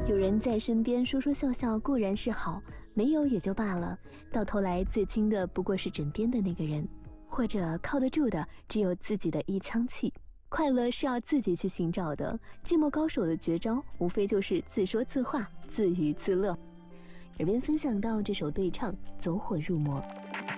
有人在身边说说笑笑固然是好，没有也就罢了，到头来最亲的不过是枕边的那个人，或者靠得住的只有自己的一腔气。快乐是要自己去寻找的，寂寞高手的绝招无非就是自说自话，自娱自乐。耳边分享到这首对唱，走火入魔。